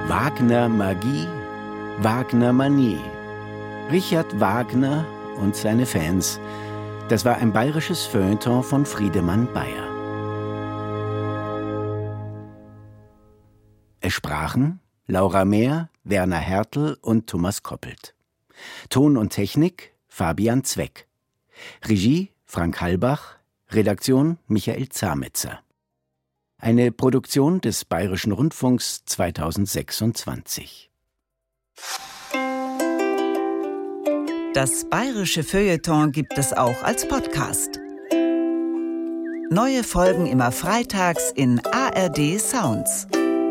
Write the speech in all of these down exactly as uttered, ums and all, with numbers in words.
Wagner Magie, Wagner Manie. Richard Wagner und seine Fans. Das war ein bayerisches Feuilleton von Friedemann Bayer. Es sprachen Laura Mehr, Werner Hertel und Thomas Koppelt. Ton und Technik Fabian Zweck. Regie Frank Halbach. Redaktion Michael Zametzer. Eine Produktion des Bayerischen Rundfunks zweitausendsechsundzwanzig. Das Bayerische Feuilleton gibt es auch als Podcast. Neue Folgen immer freitags in A R D Sounds.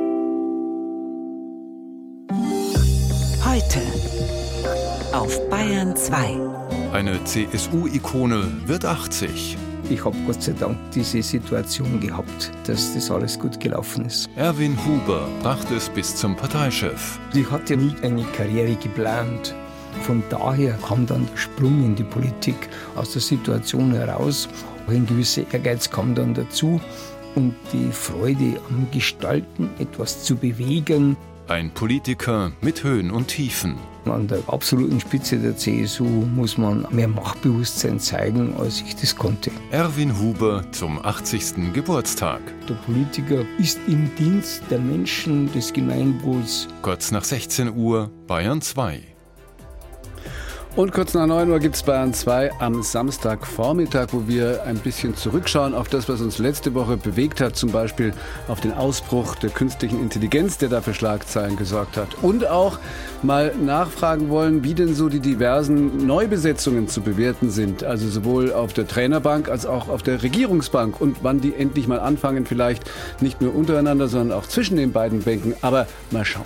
Heute auf Bayern zwei. Eine C S U-Ikone wird achtzig. Ich habe Gott sei Dank diese Situation gehabt, dass das alles gut gelaufen ist. Erwin Huber brachte es bis zum Parteichef. Ich hatte nie eine Karriere geplant. Von daher kam dann der Sprung in die Politik aus der Situation heraus. Ein gewisser Ehrgeiz kam dann dazu und die Freude am Gestalten, etwas zu bewegen. Ein Politiker mit Höhen und Tiefen. An der absoluten Spitze der C S U muss man mehr Machtbewusstsein zeigen, als ich das konnte. Erwin Huber zum achtzigsten Geburtstag. Der Politiker ist im Dienst der Menschen, des Gemeinwohls. Kurz nach sechzehn Uhr, Bayern zwei. Und kurz nach neun Uhr gibt es Bayern zwei am Samstagvormittag, wo wir ein bisschen zurückschauen auf das, was uns letzte Woche bewegt hat, zum Beispiel auf den Ausbruch der künstlichen Intelligenz, der da für Schlagzeilen gesorgt hat. Und auch mal nachfragen wollen, wie denn so die diversen Neubesetzungen zu bewerten sind, also sowohl auf der Trainerbank als auch auf der Regierungsbank und wann die endlich mal anfangen, vielleicht nicht nur untereinander, sondern auch zwischen den beiden Bänken. Aber mal schauen.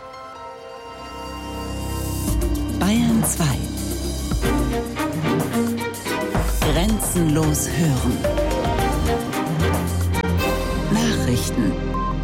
Bayern zwei. Grenzenlos hören. Nachrichten.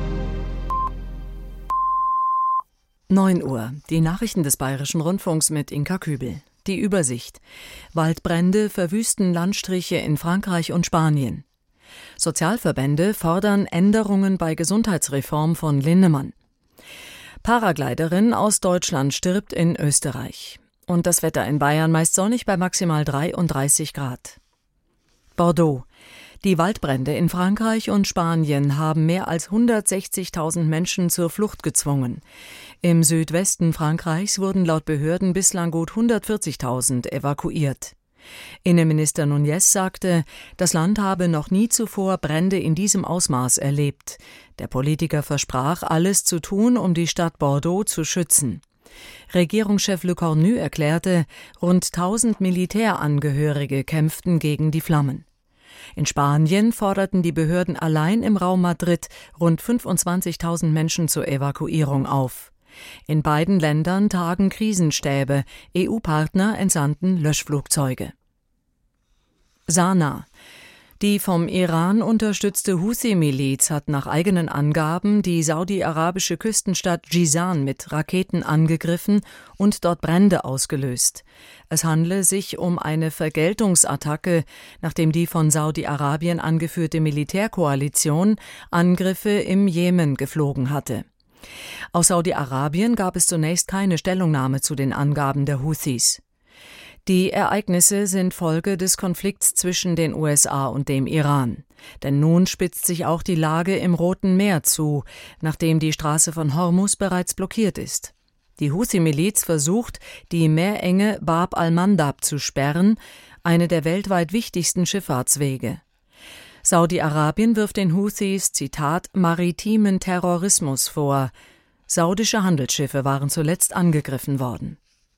neun Uhr. Die Nachrichten des Bayerischen Rundfunks mit Inka Kübel. Die Übersicht. Waldbrände verwüsten Landstriche in Frankreich und Spanien. Sozialverbände fordern Änderungen bei Gesundheitsreform von Linnemann. Paragliderin aus Deutschland stirbt in Österreich. Und das Wetter in Bayern meist sonnig bei maximal dreiunddreißig Grad. Bordeaux. Die Waldbrände in Frankreich und Spanien haben mehr als hundertsechzigtausend Menschen zur Flucht gezwungen. Im Südwesten Frankreichs wurden laut Behörden bislang gut hundertvierzigtausend evakuiert. Innenminister Núñez sagte, das Land habe noch nie zuvor Brände in diesem Ausmaß erlebt. Der Politiker versprach, alles zu tun, um die Stadt Bordeaux zu schützen. Regierungschef Le Cornu erklärte, rund tausend Militärangehörige kämpften gegen die Flammen. In Spanien forderten die Behörden allein im Raum Madrid rund fünfundzwanzigtausend Menschen zur Evakuierung auf. In beiden Ländern tagen Krisenstäbe, E U-Partner entsandten Löschflugzeuge. Sanaa. Die vom Iran unterstützte Houthi-Miliz hat nach eigenen Angaben die saudi-arabische Küstenstadt Jizan mit Raketen angegriffen und dort Brände ausgelöst. Es handle sich um eine Vergeltungsattacke, nachdem die von Saudi-Arabien angeführte Militärkoalition Angriffe im Jemen geflogen hatte. Aus Saudi-Arabien gab es zunächst keine Stellungnahme zu den Angaben der Houthis. Die Ereignisse sind Folge des Konflikts zwischen den U S A und dem Iran. Denn nun spitzt sich auch die Lage im Roten Meer zu, nachdem die Straße von Hormuz bereits blockiert ist. Die Houthi-Miliz versucht, die Meerenge Bab al-Mandab zu sperren, eine der weltweit wichtigsten Schifffahrtswege. Saudi-Arabien wirft den Houthis, Zitat, maritimen Terrorismus vor. Saudische Handelsschiffe waren zuletzt angegriffen worden.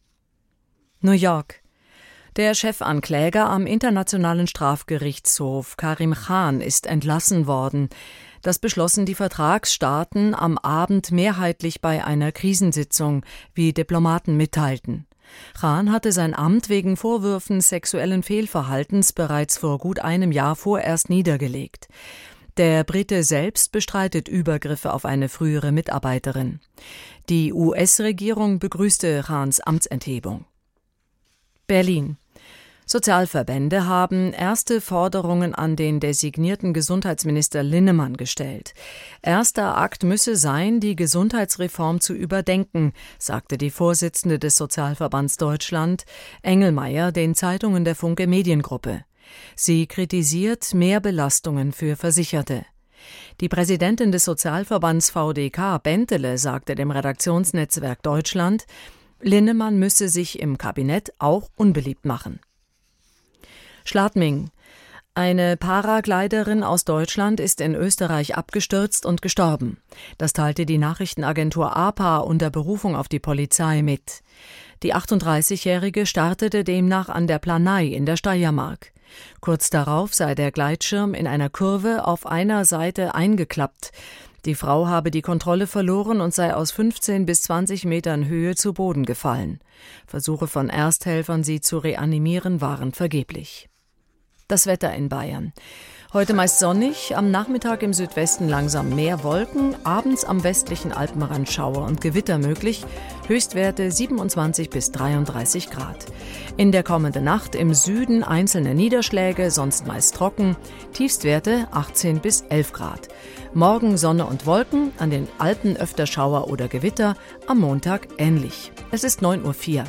New York. Der Chefankläger am Internationalen Strafgerichtshof, Karim Khan, ist entlassen worden. Das beschlossen die Vertragsstaaten am Abend mehrheitlich bei einer Krisensitzung, wie Diplomaten mitteilten. Khan hatte sein Amt wegen Vorwürfen sexuellen Fehlverhaltens bereits vor gut einem Jahr vorerst niedergelegt. Der Brite selbst bestreitet Übergriffe auf eine frühere Mitarbeiterin. Die U S-Regierung begrüßte Khans Amtsenthebung. Berlin. Sozialverbände haben erste Forderungen an den designierten Gesundheitsminister Linnemann gestellt. Erster Akt müsse sein, die Gesundheitsreform zu überdenken, sagte die Vorsitzende des Sozialverbands Deutschland, Engelmeier, den Zeitungen der Funke Mediengruppe. Sie kritisiert mehr Belastungen für Versicherte. Die Präsidentin des Sozialverbands V D K, Bentele, sagte dem Redaktionsnetzwerk Deutschland, Linnemann müsse sich im Kabinett auch unbeliebt machen. Schladming. Eine Paragliderin aus Deutschland ist in Österreich abgestürzt und gestorben. Das teilte die Nachrichtenagentur A P A unter Berufung auf die Polizei mit. Die achtunddreißigjährige startete demnach an der Planei in der Steiermark. Kurz darauf sei der Gleitschirm in einer Kurve auf einer Seite eingeklappt. Die Frau habe die Kontrolle verloren und sei aus fünfzehn bis zwanzig Metern Höhe zu Boden gefallen. Versuche von Ersthelfern, sie zu reanimieren, waren vergeblich. Das Wetter in Bayern. Heute meist sonnig, am Nachmittag im Südwesten langsam mehr Wolken, abends am westlichen Alpenrand Schauer und Gewitter möglich, Höchstwerte siebenundzwanzig bis dreiunddreißig Grad. In der kommenden Nacht im Süden einzelne Niederschläge, sonst meist trocken, Tiefstwerte achtzehn bis elf Grad. Morgen Sonne und Wolken, an den Alpen öfter Schauer oder Gewitter, am Montag ähnlich. Es ist neun Uhr vier.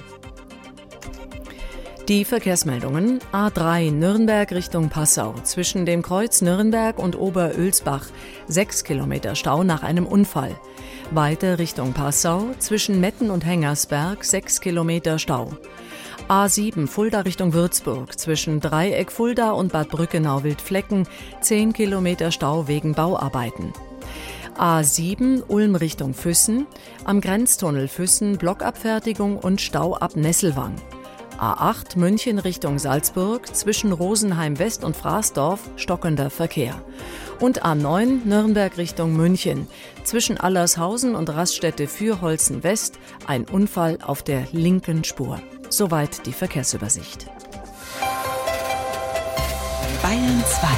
Die Verkehrsmeldungen: A drei Nürnberg Richtung Passau. Zwischen dem Kreuz Nürnberg und Oberölsbach sechs Kilometer Stau nach einem Unfall. Weiter Richtung Passau. Zwischen Metten und Hengersberg sechs Kilometer Stau. A sieben Fulda Richtung Würzburg. Zwischen Dreieck Fulda und Bad Brückenau-Wildflecken zehn Kilometer Stau wegen Bauarbeiten. A sieben Ulm Richtung Füssen. Am Grenztunnel Füssen Blockabfertigung und Stau ab Nesselwang. A acht München Richtung Salzburg, zwischen Rosenheim West und Fraßdorf stockender Verkehr. Und A neun Nürnberg Richtung München, zwischen Allershausen und Raststätte Fürholzen West ein Unfall auf der linken Spur. Soweit die Verkehrsübersicht. Bayern zwei.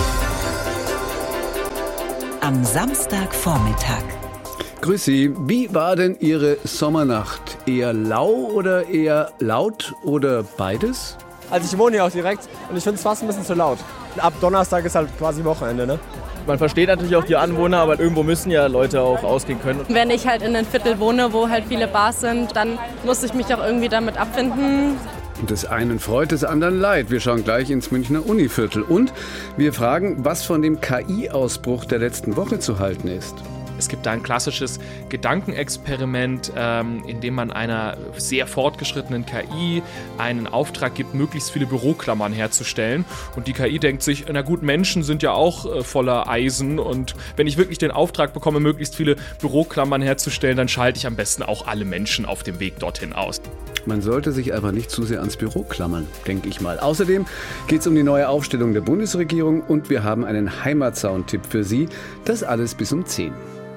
Am Samstagvormittag. Grüß Sie. Wie war denn Ihre Sommernacht? Eher lau oder eher laut oder beides? Also ich wohne hier auch direkt und ich finde es fast ein bisschen zu laut. Ab Donnerstag ist halt quasi Wochenende, ne? Man versteht natürlich auch die Anwohner, aber irgendwo müssen ja Leute auch ausgehen können. Wenn ich halt in einem Viertel wohne, wo halt viele Bars sind, dann muss ich mich auch irgendwie damit abfinden. Des einen freut, des anderen leid. Wir schauen gleich ins Münchner Univiertel und wir fragen, was von dem K I-Ausbruch der letzten Woche zu halten ist. Es gibt da ein klassisches Gedankenexperiment, ähm, in dem man einer sehr fortgeschrittenen K I einen Auftrag gibt, möglichst viele Büroklammern herzustellen. Und die K I denkt sich, na gut, Menschen sind ja auch äh, voller Eisen und wenn ich wirklich den Auftrag bekomme, möglichst viele Büroklammern herzustellen, dann schalte ich am besten auch alle Menschen auf dem Weg dorthin aus. Man sollte sich einfach nicht zu sehr ans Büro klammern, denke ich mal. Außerdem geht es um die neue Aufstellung der Bundesregierung und wir haben einen Heimatsound-Tipp für Sie. Das alles bis um zehn.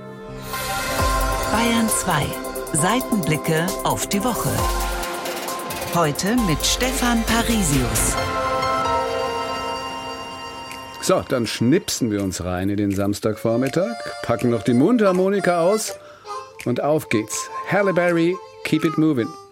Bayern zwei. Seitenblicke auf die Woche. Heute mit Stefan Parisius. So, dann schnipsen wir uns rein in den Samstagvormittag, packen noch die Mundharmonika aus und auf geht's. Halle Berry, keep it moving.